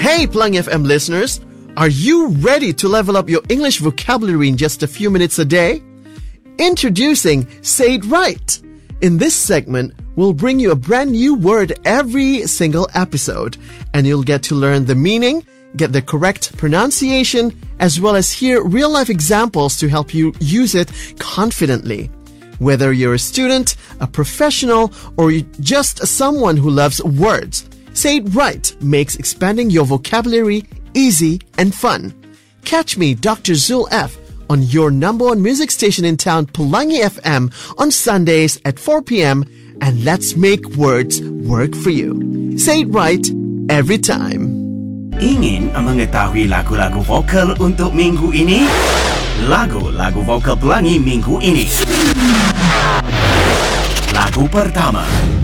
Hey, Pelangi FM listeners! Are you ready to level up your English vocabulary in just a few minutes a day? Introducing Say It Right! In this segment, we'll bring you a brand new word every single episode, and you'll get to learn the meaning, get the correct pronunciation, as well as hear real-life examples to help you use it confidently. Whether you're a student, a professional, or just someone who loves words, Say It Right makes expanding your vocabulary easy and fun. Catch me, Dr. Zul F, on your number one music station in town, Pelangi FM, on Sundays at 4 p.m. and let's make words work for you. Say it right every time. Ingin mengetahui lagu-lagu vokal untuk minggu ini? Lagu-lagu vokal Pelangi minggu ini. Lagu pertama.